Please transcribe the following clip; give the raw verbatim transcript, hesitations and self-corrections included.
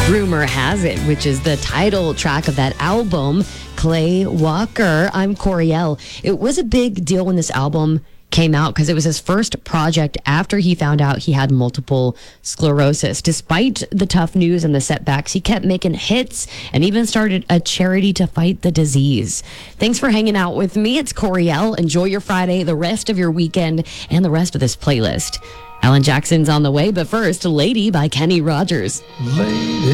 Rumor Has It, which is the title track of that album, Clay Walker. I'm Coriel. It was a big deal when this album came out because it was his first project after he found out he had multiple sclerosis. Despite the tough news and the setbacks, he kept making hits and even started a charity to fight the disease. Thanks for hanging out with me. It's Coriel. Enjoy your Friday, the rest of your weekend, and the rest of this playlist. Alan Jackson's on the way, but first, Lady by Kenny Rogers. Lady.